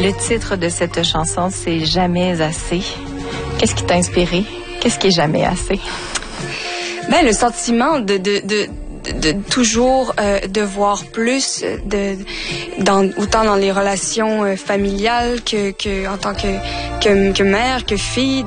Le titre de cette chanson, c'est Jamais assez. Qu'est-ce qui t'a inspiré? Qu'est-ce qui est jamais assez? Ben, le sentiment de toujours de voir plus, autant dans les relations familiales que en tant que mère, que fille.